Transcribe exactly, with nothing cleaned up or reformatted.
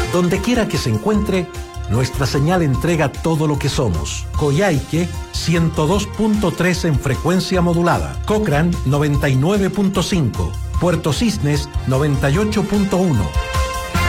Donde quiera que se encuentre, nuestra señal entrega todo lo que somos. Coyhaique, ciento dos punto tres en frecuencia modulada. Cochrane, noventa y nueve punto cinco. Puerto Cisnes, noventa y ocho punto uno.